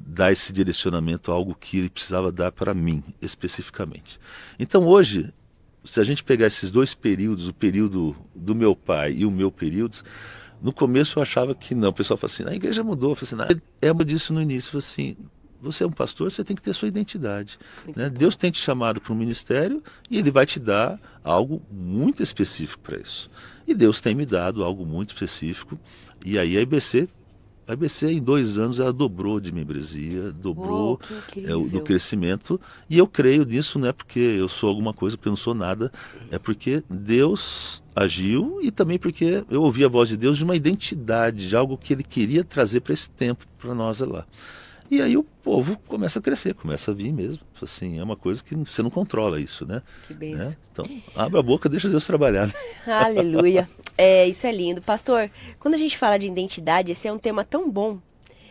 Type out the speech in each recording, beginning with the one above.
dar esse direcionamento a algo que ele precisava dar para mim, especificamente. Então hoje, se a gente pegar esses dois períodos, o período do meu pai e o meu período, no começo eu achava que não. O pessoal fala assim, a igreja mudou. Eu falei assim, eu disse no início, eu falei assim, você é um pastor, você tem que ter sua identidade. Muito Né? bom. Deus tem te chamado para um ministério e Ele vai te dar algo muito específico para isso. E Deus tem me dado algo muito específico. E aí a IBC em 2 anos ela dobrou de membresia, Uou, dobrou que do incrível. crescimento. E eu creio nisso, não é porque eu sou alguma coisa, porque eu não sou nada, é porque Deus agiu e também porque eu ouvi a voz de Deus de uma identidade, de algo que Ele queria trazer para esse tempo, para nós lá. E aí o povo começa a crescer, começa a vir mesmo. Assim, é uma coisa que você não controla isso, né? Que Né? benção. Então, abre a boca, deixa Deus trabalhar. Né? Aleluia. É, isso é lindo. Pastor, quando a gente fala de identidade, esse é um tema tão bom,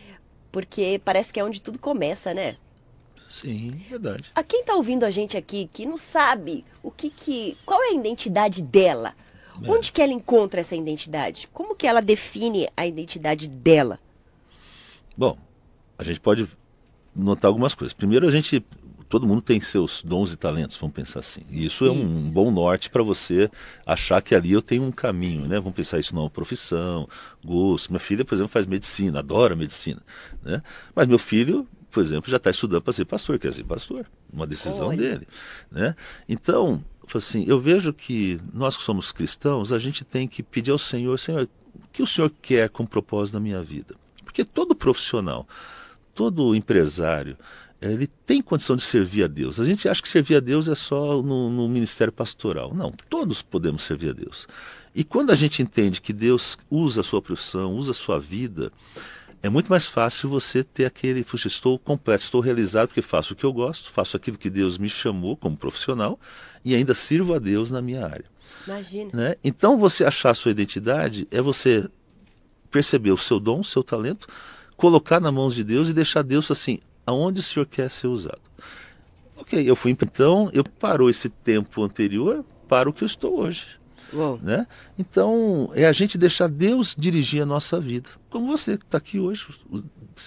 porque parece que é onde tudo começa, né? Sim, verdade. A quem tá ouvindo a gente aqui que não sabe qual é a identidade dela? É. Onde que ela encontra essa identidade? Como que ela define a identidade dela? Bom, a gente pode notar algumas coisas. Primeiro, todo mundo tem seus dons e talentos, vamos pensar assim. E isso é um Isso. bom norte para você achar que ali eu tenho um caminho, né? Vamos pensar isso numa profissão, gosto. Minha filha, por exemplo, faz medicina, adora medicina, né? Mas meu filho, por exemplo, já está estudando para ser pastor, quer ser pastor, uma decisão Olha, dele, né? Então, assim, eu vejo que nós que somos cristãos, a gente tem que pedir ao Senhor, Senhor, o que o Senhor quer com o propósito da minha vida? Porque todo profissional, todo empresário, ele tem condição de servir a Deus. A gente acha que servir a Deus é só no ministério pastoral. Não, todos podemos servir a Deus. E quando a gente entende que Deus usa a sua profissão, usa a sua vida, é muito mais fácil você ter aquele, puxa, estou completo, estou realizado porque faço o que eu gosto, faço aquilo que Deus me chamou como profissional e ainda sirvo a Deus na minha área. imagina. Né? Então você achar a sua identidade é você perceber o seu dom, o seu talento, colocar nas mãos de Deus e deixar Deus assim, aonde o Senhor quer ser usado. Ok, eu fui então, eu parou esse tempo anterior para o que eu estou hoje. Uou. Né? Então, é a gente deixar Deus dirigir a nossa vida. Como você que está aqui hoje,